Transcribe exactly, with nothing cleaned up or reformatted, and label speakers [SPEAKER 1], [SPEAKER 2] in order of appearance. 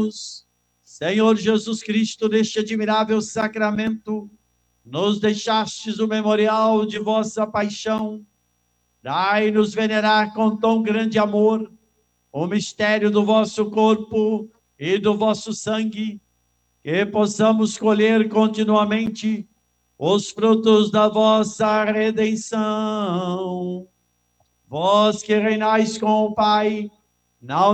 [SPEAKER 1] Senhor Jesus Cristo, neste admirável sacramento, nos deixastes o memorial de vossa paixão. Dai-nos venerar com tão grande amor o mistério do vosso corpo e do vosso sangue, que possamos colher continuamente os frutos da vossa redenção. Vós que reinais com o Pai, na